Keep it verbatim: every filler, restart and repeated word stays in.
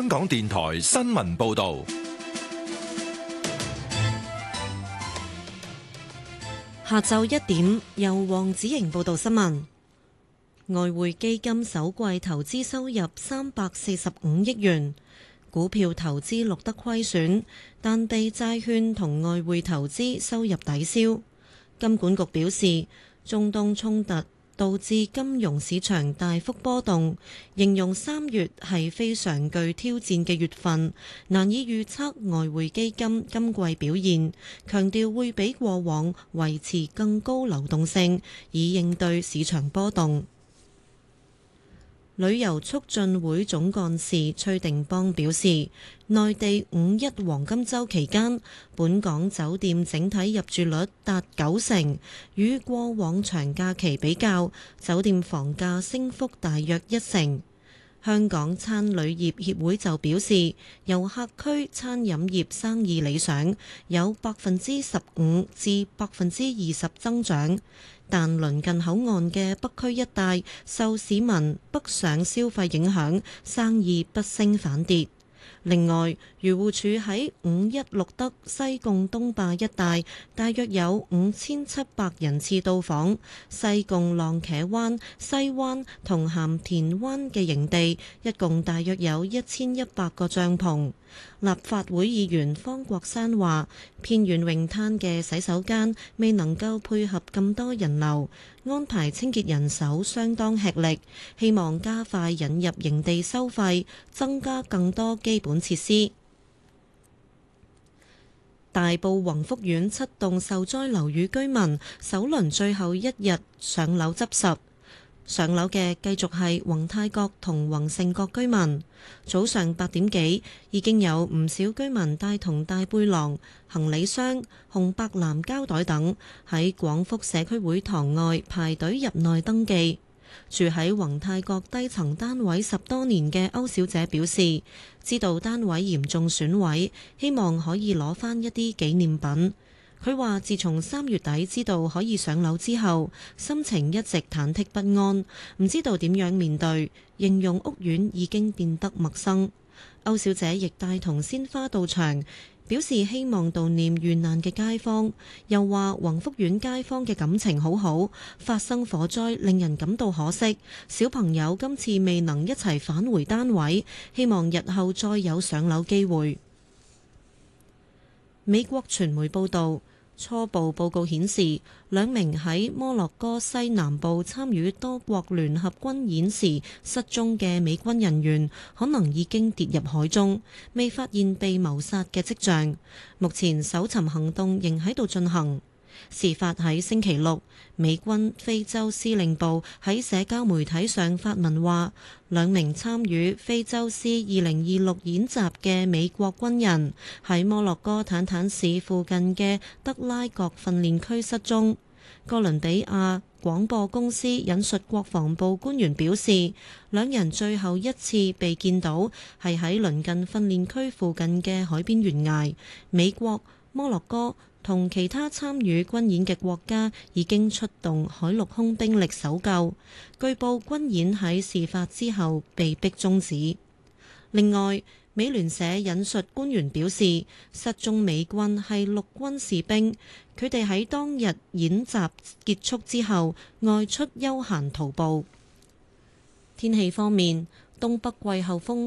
香港電台新聞報道。 下晝一點，由黃子瑩報道新聞。外匯基金首季投資收入三百四十五億元，股票投資錄得虧損，但被債券同外匯投資收入抵消。金管局表示，中東衝突導致金融市場大幅波動，形容三月係非常具挑戰嘅月份，難以預測外匯基金今季表現，強調會比過往維持更高流動性，以應對市場波動。旅遊促進會總幹事崔定邦表示，內地五一黃金週期間，本港酒店整體入住率達九成，與過往長假期比較，酒店房價升幅大約一成。香港餐旅業協會就表示，遊客區餐飲業生意理想，有百分之十五至百分之二十增長。但鄰近口岸嘅北區一帶受市民北上消費影響，生意不升反跌。另外，漁護署喺五一錄得西貢東壩一帶大約有五千七百人次到訪，西貢浪茄灣、西灣同鹹田灣嘅營地，一共大約有一千一百個帳篷。立法會議員方國珊話，偏遠泳灘嘅洗手間未能夠配合咁多人流，安排清潔人手相當吃力，希望加快引入營地收費，增加更多基本設施。大埔宏福苑七棟受災樓宇居民首輪最後一日上樓執拾。上樓嘅繼續係宏泰閣同宏盛閣居民。早上八點幾，已經有唔少居民帶同大背囊、行李箱、紅白藍膠袋等喺廣福社區會堂外排隊入內登記。住喺宏泰閣低層單位十多年嘅歐小姐表示，知道單位嚴重損毀，希望可以攞返一啲紀念品。佢話：自從三月底知道可以上樓之後，心情一直忐忑不安，唔知道點樣面對，形容屋苑已經變得陌生。歐小姐亦帶同鮮花到場，表示希望悼念遇難嘅街坊，又話宏福苑街坊嘅感情好好，發生火災令人感到可惜，小朋友今次未能一齊返回單位，希望日後再有上樓機會。美國傳媒報導，初步報告顯示，兩名喺摩洛哥西南部參與多國聯合軍演時失蹤嘅美軍人員，可能已經跌入海中，未發現被謀殺嘅跡象。目前搜尋行動仍喺度進行。事發喺星期六，美軍非洲司令部喺社交媒體上發文話，兩名參與非洲獅二零二六演習嘅美國軍人喺摩洛哥坦坦市附近嘅德拉國訓練區失蹤。哥倫比亞廣播公司引述國防部官員表示，兩人最後一次被見到係喺鄰近訓練區附近嘅海邊懸崖。美國、摩洛哥同其他參與軍演嘅國家已經出動海陸空兵力搜救。據報軍演喺事發之後被迫終止。另外，美聯社引述官員表示，失蹤美軍係陸軍士兵，佢哋喺當日演習結束之後外出休閒徒步。天氣方面，東北季候風